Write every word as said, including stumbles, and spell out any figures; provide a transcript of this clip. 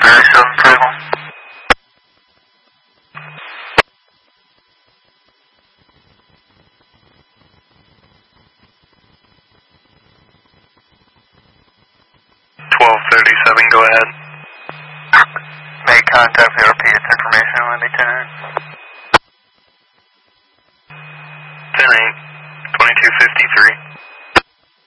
seven five one. twelve thirty-seven, go ahead. Make contact with R P, it's information when they turn. ten eight, twenty-two fifty-three.